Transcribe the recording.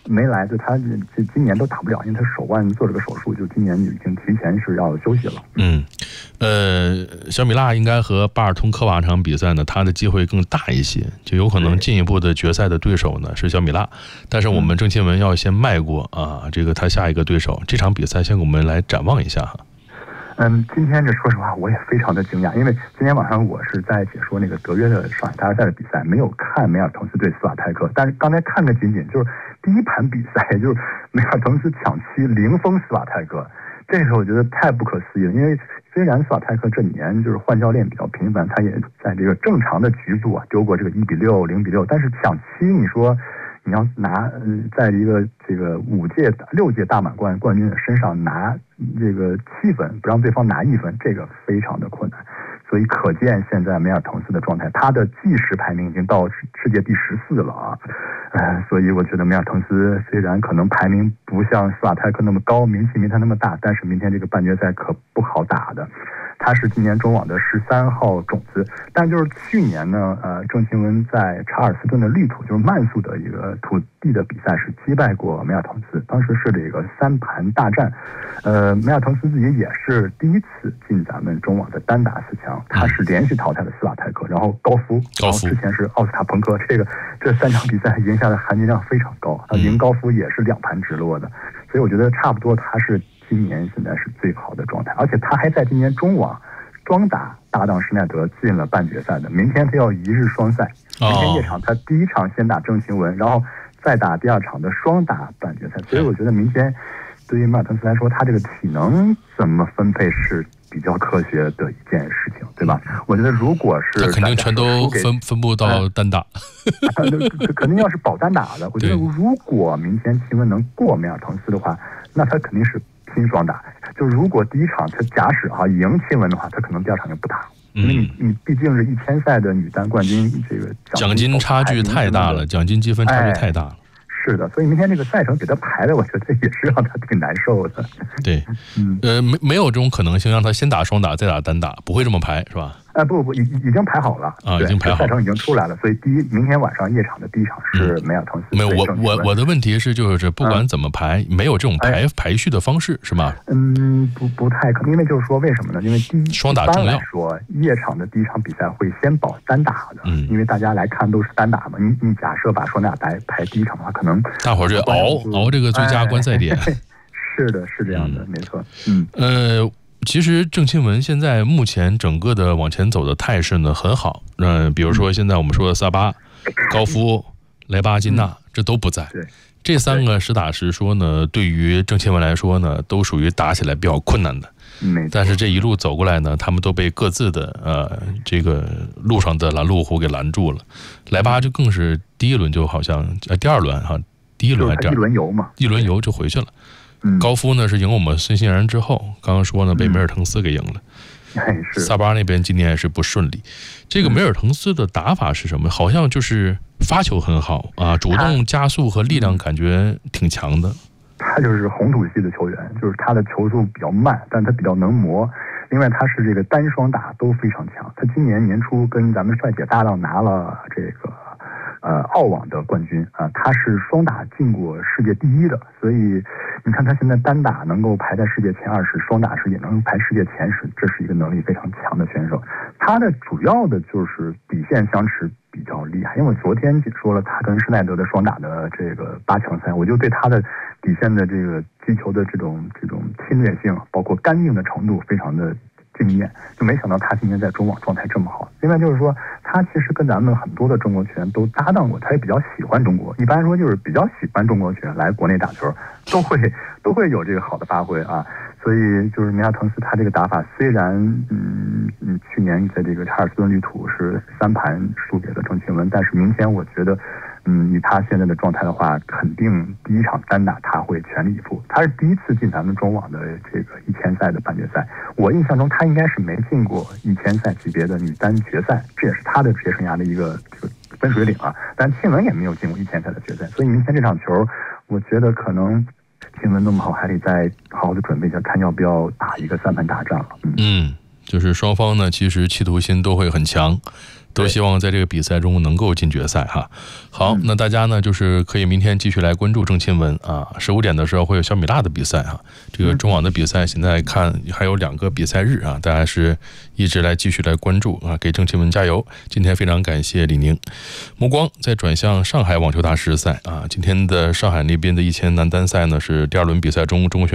没来，就他这今年都打不了，因为他手腕做了个手术，就今年已经提前是要休息了。 小米辣应该和巴尔通科娃这场比赛呢，他的机会更大一些，就有可能进一步的决赛的对手呢是小米辣，但是我们郑钦文要先迈过啊，这个他下一个对手，这场比赛先给我们来展望一下哈。 今天这说实话我也非常的惊讶，因为今天晚上我是在解说那个德约的上海大师赛的比赛，没有看梅尔滕斯对斯瓦泰克，但是刚才看个仅仅就是第一盘比赛，就是梅尔滕斯抢七零封斯瓦泰克，这个我觉得太不可思议了。因为虽然斯瓦泰克这几年就是换教练比较频繁，他也在这个正常的局数啊丢过这个1-6、0-6，但是抢七你说你要拿在一个这个6届大满贯冠军的身上拿这个7分，不让对方拿1分，这个非常的困难。所以可见现在梅尔滕斯的状态，他的计时排名已经到世界第14了啊。所以我觉得梅尔滕斯虽然可能排名不像斯瓦泰克那么高，名气没他那么大，但是明天这个半决赛可不好打的。他是今年中网的13号种子，但就是去年呢，郑钦文在查尔斯顿的绿土，就是慢速的一个土地的比赛是击败过梅尔滕斯，当时是这个3盘大战，梅尔滕斯自己也是第一次进咱们中网的单打4强，他是连续淘汰了斯瓦泰克，然后高夫，然后之前是奥斯卡彭科，这3场比赛赢下的含金量非常高，赢高夫也是2盘直落的，所以我觉得差不多他是今年现在是最好的状态，而且他还在今年中网双打搭档施耐德进了半决赛的，明天他要1日双赛，明天夜场他第一场先打郑钦文，然后再打第2场的双打半决赛，所以我觉得明天对于梅尔滕斯来说，他这个体能怎么分配是比较科学的一件事情，对吧？我觉得如果是他肯定全都分布到单打， 肯定要是保单打的。我觉得如果明天钦文能过梅尔滕斯的话，那他肯定是拼双打。就如果第一场他假使赢钦文的话，他可能第2场就不打，因为你毕竟是1000赛的女单冠军，这个奖金差距太大了，奖金积分差距太大了。 是的，所以明天这个赛程给他排的，我觉得也是让他挺难受的。 对，没有这种可能性让他先打双打再打单打，不会这么排是吧？ 不，已经排好了啊， 已经排好了， 赛程已经出来了，所以明天晚上夜场的第一场是梅尔滕斯。 没有，我的问题是就是不管怎么排，没有这种排序的方式是吗？ 不太可能，因为就是说为什么呢？因为双打重要。 说夜场的第一场比赛会先保单打的，因为大家来看都是单打嘛。你假设把双打排第一场的话，可能大伙儿就熬这个最佳观赛点。 是的，是这样的，没错。 其实郑钦文现在目前整个的往前走的态势呢很好，比如说现在我们说的萨巴、高夫、莱巴金娜这都不在，这3个实打实说呢，对于郑钦文来说呢，都属于打起来比较困难的。但是这一路走过来呢，他们都被各自的这个路上的拦路虎给拦住了。莱巴就更是第一轮就好像第2轮第一轮还是一轮游嘛， 一轮游就回去了。高夫呢是赢我们孙兴然之后，刚刚说呢被梅尔滕斯给赢了。萨巴那边今年也是不顺利。这个梅尔滕斯的打法是什么？好像就是发球很好啊，主动加速和力量感觉挺强的。 他就是红土系的球员，就是他的球速比较慢，但他比较能磨。另外他是这个单双打都非常强。他今年年初跟咱们帅姐搭档拿了这个澳网的冠军啊，他是双打进过世界第1的，所以你看他现在单打能够排在世界前20，双打是也能排世界前10，这是一个能力非常强的选手。他的主要的就是底线相持比较厉害，因为我昨天解说了他跟施耐德的双打的这个8强赛，我就对他的底线的这个击球的这种侵略性，包括干硬的程度非常的惊艳，就没想到他今年在中网状态这么好。另外就是说，他其实跟咱们很多的中国球员都搭档过，他也比较喜欢中国。一般说就是比较喜欢中国球员来国内打球，都会有这个好的发挥啊。所以就是梅尔滕斯他这个打法，虽然去年在这个查尔斯顿绿土是3盘输给了郑钦文，但是明天我觉得以他现在的状态的话，肯定第一场单打他会全力以赴。他是第一次进咱们中网的这个1000赛的半决赛，我印象中他应该是没进过1000赛级别的女单决赛，这也是他的职业生涯的一个这个分水岭啊。但钦文也没有进过1000赛的决赛，所以明天这场球，我觉得可能钦文弄不好还得再好好的准备一下，看要不要打一个3盘大战了。 就是双方呢其实企图心都会很强，都希望在这个比赛中能够进决赛哈。好，那大家呢就是可以明天继续来关注郑钦文啊，15点的时候会有小米辣的比赛哈。这个中网的比赛现在看还有2个比赛日啊，大家是一直来继续来关注啊，给郑钦文加油。今天非常感谢李宁。目光再转向上海网球大师赛啊，今天的上海那边的1000男单赛呢是第2轮比赛中中国选手